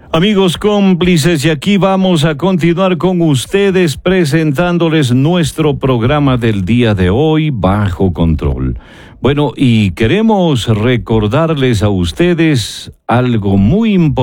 Amigos cómplices, y aquí vamos a continuar con ustedes presentándoles nuestro programa del día de hoy, Bajo Control. Bueno, y queremos recordarles a ustedes algo muy importante.